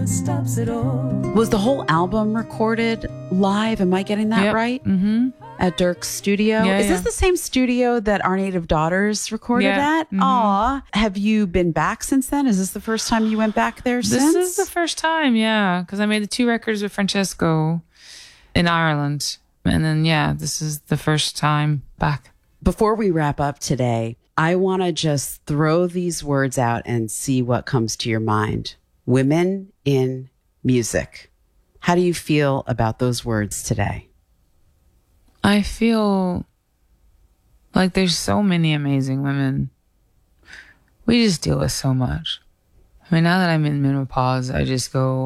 Stops it all. Was the whole album recorded live? Am I getting that Yep. right? Mm-hmm. At Dirk's studio? Yeah, Is this yeah. the same studio that Our Native Daughters recorded Yeah. at? Mhm. Aw. Have you been back since then? Is this the first time you went back there This since? is the first time, yeah, because I made the 2 records with Francesco in Ireland. And then, yeah, this is the first time back. Before we wrap up today, I want to just throw these words out and see what comes to your mind. Women in music. How do you feel about those words today? I feel like there's so many amazing women. We just deal with so much. I mean, now that I'm in menopause, I just go,